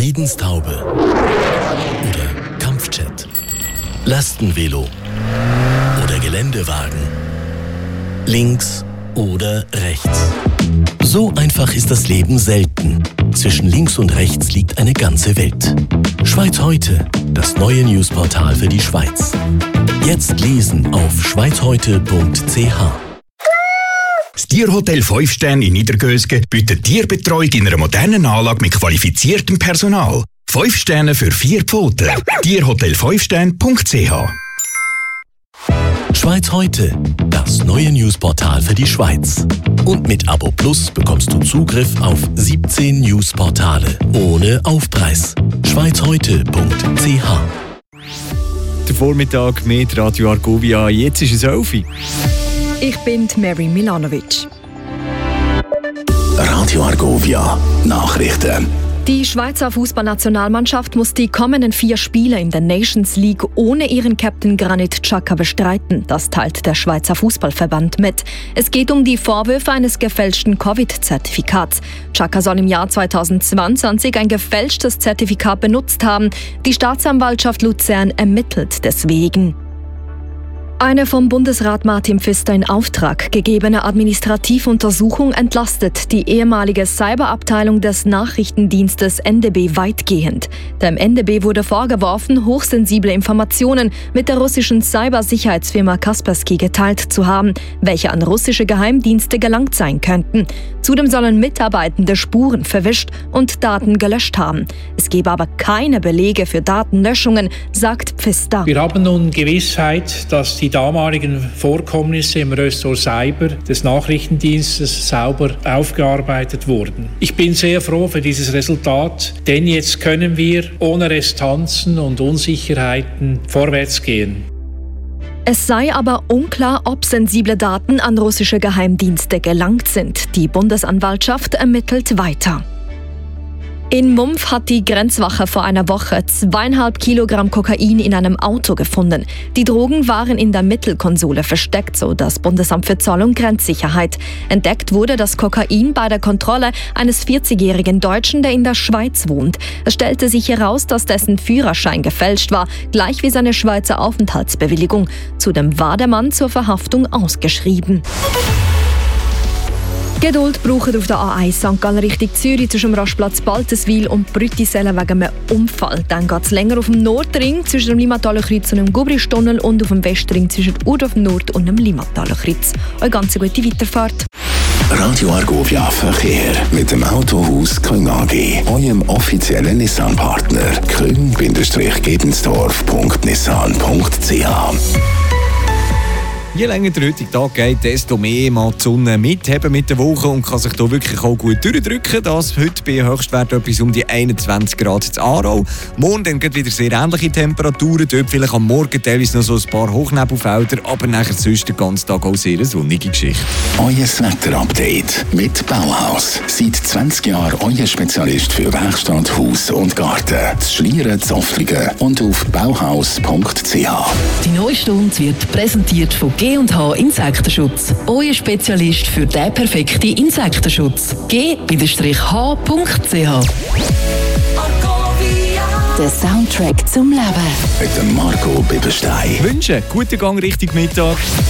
Friedenstaube oder Kampfjet, Lastenvelo oder Geländewagen, links oder rechts. So einfach ist das Leben selten. Zwischen links und rechts liegt eine ganze Welt. Schweiz heute, das neue Newsportal für die Schweiz. Jetzt lesen auf schweizheute.ch. Das Tierhotel 5 Sterne in Niedergösgen bietet Tierbetreuung in einer modernen Anlage mit qualifiziertem Personal. 5 Sterne für 4 Pfoten. Tierhotel5stern.ch. Schweiz heute, das neue Newsportal für die Schweiz. Und mit Abo Plus bekommst du Zugriff auf 17 Newsportale ohne Aufpreis. schweizheute.ch. Der Vormittag mit Radio Argovia. Jetzt ist es 11 Uhr. Ich bin Mary Milanovic. Radio Argovia, Nachrichten. Die Schweizer Fußballnationalmannschaft muss die kommenden 4 Spiele in der Nations League ohne ihren Captain Granit Xhaka bestreiten. Das teilt der Schweizer Fußballverband mit. Es geht um die Vorwürfe eines gefälschten Covid-Zertifikats. Xhaka soll im Jahr 2022 ein gefälschtes Zertifikat benutzt haben. Die Staatsanwaltschaft Luzern ermittelt deswegen. Eine vom Bundesrat Martin Pfister in Auftrag gegebene Administrativuntersuchung entlastet die ehemalige Cyberabteilung des Nachrichtendienstes NDB weitgehend. Dem NDB wurde vorgeworfen, hochsensible Informationen mit der russischen Cybersicherheitsfirma Kaspersky geteilt zu haben, welche an russische Geheimdienste gelangt sein könnten. Zudem sollen Mitarbeitende Spuren verwischt und Daten gelöscht haben. Es gebe aber keine Belege für Datenlöschungen, sagt Pfister. Wir haben nun Gewissheit, dass die damaligen Vorkommnisse im Ressort Cyber des Nachrichtendienstes sauber aufgearbeitet wurden. Ich bin sehr froh für dieses Resultat, denn jetzt können wir ohne Restanzen und Unsicherheiten vorwärts gehen. Es sei aber unklar, ob sensible Daten an russische Geheimdienste gelangt sind. Die Bundesanwaltschaft ermittelt weiter. In Mumpf hat die Grenzwache vor einer Woche 2,5 Kilogramm Kokain in einem Auto gefunden. Die Drogen waren in der Mittelkonsole versteckt, so das Bundesamt für Zoll- und Grenzsicherheit. Entdeckt wurde das Kokain bei der Kontrolle eines 40-jährigen Deutschen, der in der Schweiz wohnt. Es stellte sich heraus, dass dessen Führerschein gefälscht war, gleich wie seine Schweizer Aufenthaltsbewilligung. Zudem war der Mann zur Verhaftung ausgeschrieben. Geduld braucht auf der A1 St. Gallen Richtung Zürich zwischen dem Rastplatz Baltenswil und Brüttisellen wegen einem Unfall. Dann geht es länger auf dem Nordring zwischen dem Limataler Kreuz und dem Gubristunnel und auf dem Westring zwischen Urdorf Nord und dem Limataler Kreuz. Eine ganz gute Weiterfahrt. Radio Argovia Verkehr mit dem Autohaus Küng AG, eurem offiziellen Nissan-Partner. küng-gebensdorf.nissan.ch. Je länger der heutige Tag geht, desto mehr mal die Sonne mitheben mit der Woche und kann sich hier wirklich auch gut durchdrücken. Das heute bei Höchstwert etwas um die 21 Grad in Aarau. Morgen dann geht wieder sehr ähnliche Temperaturen. Dort vielleicht am Morgen teilweise noch so ein paar Hochnebelfelder, aber nachher sonst den ganzen Tag auch sehr eine sonnige Geschichte. Euer Wetterupdate mit Bauhaus. Seit 20 Jahren euer Spezialist für Werkstatt, Haus und Garten. Das Schlieren, Zoftlingen und auf bauhaus.ch. Die neue Stunde wird präsentiert von G&H Insektenschutz. Euer Spezialist für den perfekten Insektenschutz. G-H.ch. Der Soundtrack zum Leben. Mit dem Marco Bibelstein. Wünsche guten Gang Richtung Mittag.